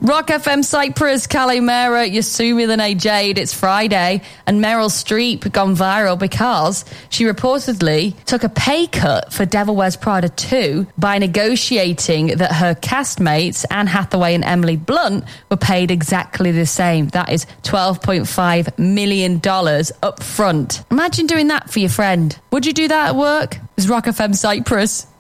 Rock FM Cyprus, Calimera, Yasumi Lene Jade. It's Friday, and Meryl Streep gone viral because she reportedly took a pay cut for Devil Wears Prada 2 by negotiating that her castmates, Anne Hathaway and Emily Blunt, were paid exactly the same. That is $12.5 million up front. Imagine doing that for your friend. Would you do that at work? It's Rock FM Cyprus.